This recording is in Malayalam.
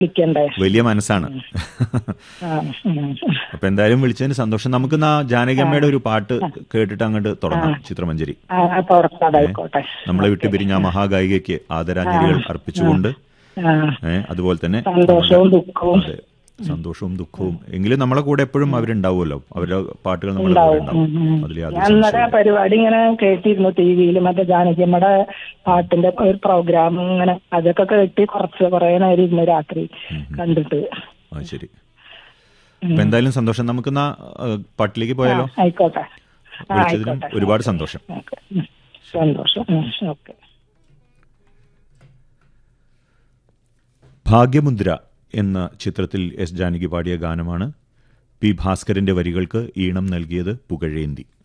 വിളിക്കണ്ടേ? വലിയ മനസ്സാണ്. അപ്പൊ എന്തായാലും വിളിച്ചതിന് സന്തോഷം. നമുക്ക് ജാനകിയമ്മയുടെ ഒരു പാട്ട് കേട്ടിട്ട് അങ്ങോട്ട് തുടങ്ങാം. ചിത്രമഞ്ജരി നമ്മളെ വിട്ടുപിരിഞ്ഞ ആ മഹാഗായികയ്ക്ക് ആദരാഞ്ജലികൾ അർപ്പിച്ചുകൊണ്ട്, അതുപോലെ തന്നെ സന്തോഷവും ദുഃഖവും, അതെ, സന്തോഷവും ദുഃഖവും, എങ്കിലും നമ്മളെ കൂടെ എപ്പോഴും അവരുണ്ടാവുമല്ലോ. അവരുടെ പാട്ടുകൾ നമ്മുടെ കൂടെ ഉണ്ടാവും. അതിൽ ഞാൻ പരിപാടി ഇങ്ങനെ കേട്ടിരുന്നു ടിവിയിൽ, മറ്റേ ജാനകിയമ്മയുടെ പാട്ടിന്റെ ഒരു പ്രോഗ്രാം ഇങ്ങനെ, അതൊക്കെ കേട്ടി കുറെ നേരം ഇരുന്ന് രാത്രി കണ്ടിട്ട്. ശരി, അപ്പൊ എന്തായാലും സന്തോഷം. നമുക്ക് പാട്ടിലേക്ക് പോയാലോ? ആയിക്കോട്ടെ. വിളിച്ചതിനും ഒരുപാട് സന്തോഷം. സന്തോഷം. ഓക്കെ. ഭാഗ്യമുദ്ര എന്ന ചിത്രത്തിൽ എസ് ജാനകി പാടിയ ഗാനമാണ്. പി ഭാസ്കരന്റെ വരികൾക്ക് ഈണം നൽകിയത് പുകഴേന്തി.